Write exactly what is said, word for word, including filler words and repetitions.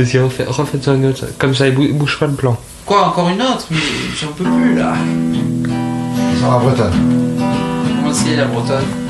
Vas-y, refais- refaites-en une autre. Comme ça, il bou- bouge pas le plan. Quoi, encore une autre? Mais j'en peux plus là. Sur la Bretonne. Comment c'est la Bretonne?